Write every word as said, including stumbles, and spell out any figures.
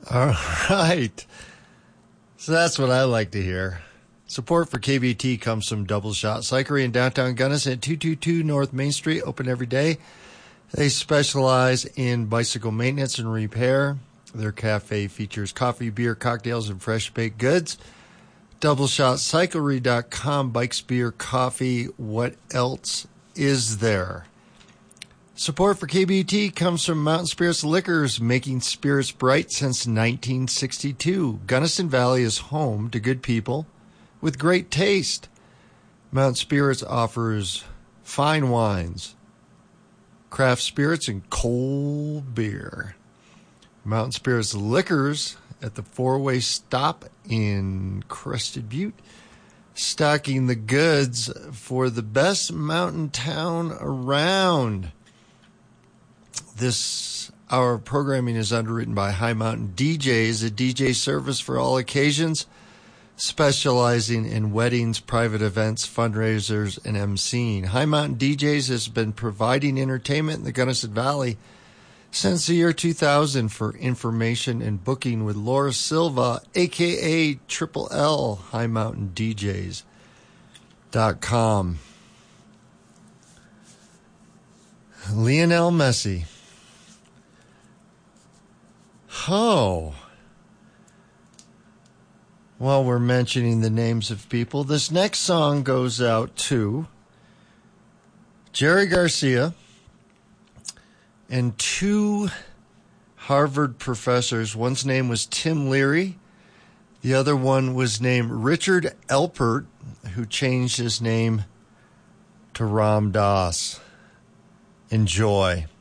All right. So that's what I like to hear. Support for K B T comes from Double Shot Cyclery in downtown Gunnison at two twenty-two North Main Street, open every day. They specialize in bicycle maintenance and repair. Their cafe features coffee, beer, cocktails, and fresh baked goods. double shot cyclery dot com, bikes, beer, coffee. What else is there? Support for K B T comes from Mountain Spirits Liquors, making spirits bright since nineteen sixty-two. Gunnison Valley is home to good people with great taste. Mountain Spirits offers fine wines, craft spirits, and cold beer. Mountain Spirits Liquors at the four-way stop in Crested Butte, stocking the goods for the best mountain town around. This, our programming is underwritten by High Mountain D Js, a D J service for all occasions, specializing in weddings, private events, fundraisers, and emceeing. High Mountain D Js has been providing entertainment in the Gunnison Valley since the year two thousand. For information and booking with Laura Silva, a k a. Triple L, high mountain d js dot com. Lionel Messi. Oh. While we're mentioning the names of people, this next song goes out to Jerry Garcia and two Harvard professors. One's name was Tim Leary. The other one was named Richard Alpert, who changed his name to Ram Dass. Enjoy.